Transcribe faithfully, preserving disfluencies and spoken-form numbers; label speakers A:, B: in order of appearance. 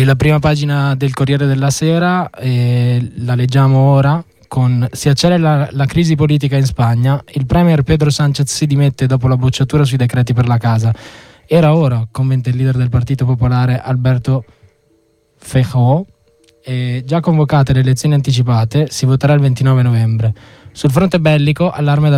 A: la prima pagina del Corriere della Sera, eh, la leggiamo ora, con si accelera la, la crisi politica in Spagna, il premier Pedro Sánchez si dimette dopo la bocciatura sui decreti per la casa. Era ora, commenta il leader del Partito Popolare Alberto Feijóo, e già convocate le elezioni anticipate, si voterà il ventinove novembre. Sul fronte bellico, allarme da